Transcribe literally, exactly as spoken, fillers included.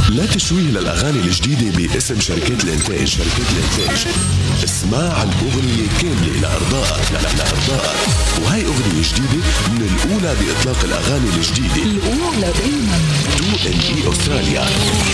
لا تشويه للأغاني الجديدة باسم شركات الإنتاج. شركات الإنتاج اسمع عن أغنية كاملة لأرضائك لأرضائك وهي أغنية جديدة من الأولى بإطلاق الأغاني الجديدة، الأولى دايما تو إن إي أستراليا.